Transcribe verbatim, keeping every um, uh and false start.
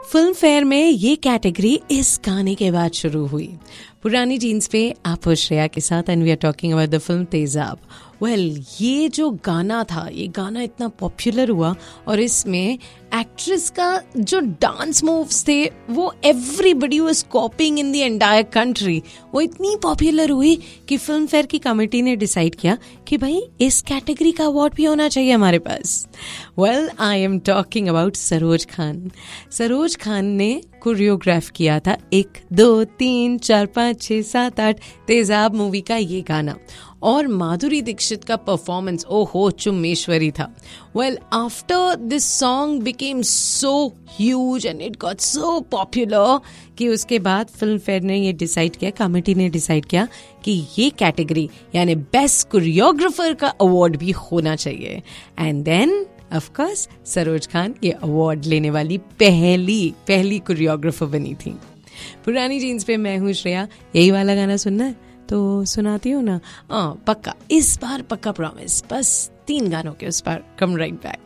Film fair में ये category इस गाने के बाद शुरू हुई। पुरानी जीन्स पे आप हो श्रेया के साथ and we are talking about the film तेजाब। वेल well, ये जो गाना था, ये गाना इतना पॉपुलर हुआ और इसमें एक्ट्रेस का जो डांस मूव्स थे वो everybody was कॉपिंग in the entire country. वो इतनी पॉपुलर हुई कि फिल्म फेयर की कमेटी ने डिसाइड किया कि भाई इस कैटेगरी का अवार्ड भी होना चाहिए हमारे पास। Well I am talking about Saroj Khan. Saroj Khan ने कोरियोग्राफ किया था एक दो तीन चार पाँच छः सात आठ तेजाब मूवी का ये गाना, और माधुरी दीक्षित का परफॉर्मेंस ओहो चुम्मेश्वरी था। Well after this song became so huge and it got so popular कि उसके बाद फिल्म फेयर ने ये डिसाइड किया, कमेटी ने डिसाइड किया कि ये कैटेगरी यानी बेस्ट कोरियोग्राफर का अवार्ड भी होना चाहिए। And then of course Saroj Khan ये अवार्ड लेने वाली पहली पहली कोरियोग्राफर बनी थी। पुरानी जीन्स पे मैं हूँ श्रेया। यही वाला गाना सुनना है तो सुनाती हूँ ना। हाँ पक्का, इस बार पक्का प्रॉमिस। बस तीन गानों के उस पर। कम राइट बैक।